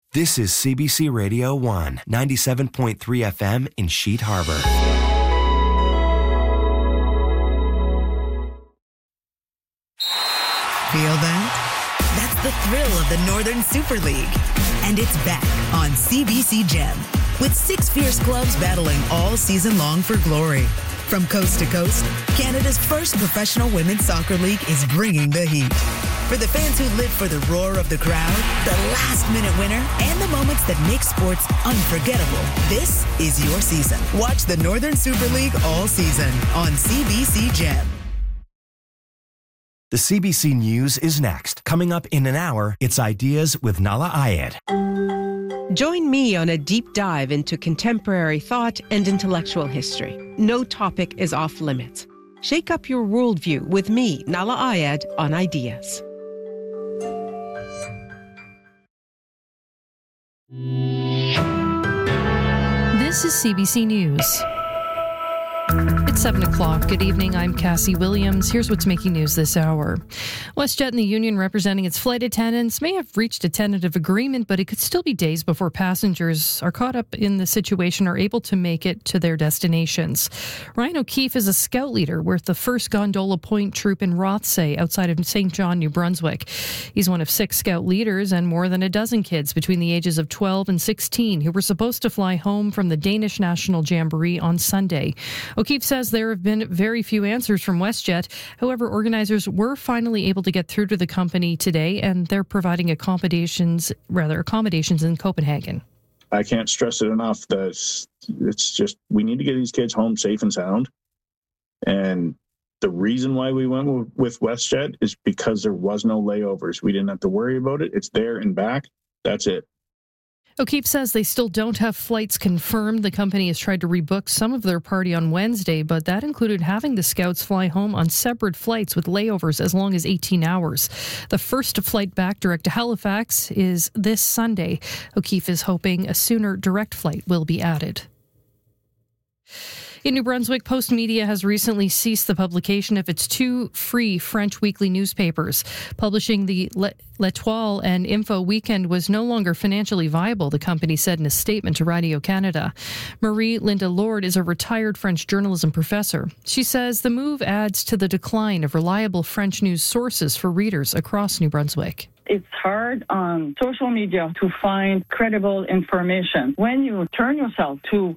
This is CBC Radio 1, 97.3 FM in Sheet Harbor. Feel that? That's the thrill of the Northern Super League. And it's back on CBC Gem, with 6 fierce clubs battling all season long for glory. From coast to coast, Canada's first professional women's soccer league is bringing the heat. For the fans who live for the roar of the crowd, the last-minute winner, and the moments that make sports unforgettable, this is your season. Watch the Northern Super League all season on CBC Gem. The CBC News is next. Coming up in an hour, it's Ideas with Nahlah Ayed. Join me on a deep dive into contemporary thought and intellectual history. No topic is off limits. Shake up your worldview with me, Nahlah Ayed, on Ideas. This is CBC News. It's 7 o'clock. Good evening. I'm Cassie Williams. Here's what's making news this hour. WestJet and the union representing its flight attendants may have reached a tentative agreement, but it could still be days before passengers are caught up in the situation or able to make it to their destinations. Ryan O'Keefe is a scout leader with the 1st Gondola Point Troop in Rothsay outside of St. John, New Brunswick. He's one of 6 scout leaders and more than a dozen kids between the ages of 12 and 16 who were supposed to fly home from the Danish National Jamboree on Sunday. O'Keefe says there have been very few answers from WestJet. However, organizers were finally able to get through to the company today, and they're providing accommodations in Copenhagen. I can't stress it enough that it's just, we need to get these kids home safe and sound. And the reason why we went with WestJet is because there was no layovers. We didn't have to worry about it. It's there and back. That's it. O'Keefe says they still don't have flights confirmed. The company has tried to rebook some of their party on Wednesday, but that included having the scouts fly home on separate flights with layovers as long as 18 hours. The first flight back direct to Halifax is this Sunday. O'Keefe is hoping a sooner direct flight will be added. In New Brunswick, Post Media has recently ceased the publication of its 2 free French weekly newspapers. Publishing the L'Etoile and Info Weekend was no longer financially viable, the company said in a statement to Radio-Canada. Marie-Linda Lord is a retired French journalism professor. She says the move adds to the decline of reliable French news sources for readers across New Brunswick. It's hard on social media to find credible information. When you turn yourself to